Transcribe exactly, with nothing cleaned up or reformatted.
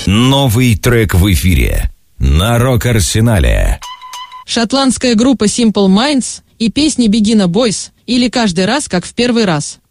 Новый трек в эфире на Рок-Арсенале. Шотландская группа Simple Minds и песни Begin a Boys или «Каждый раз, как в первый раз».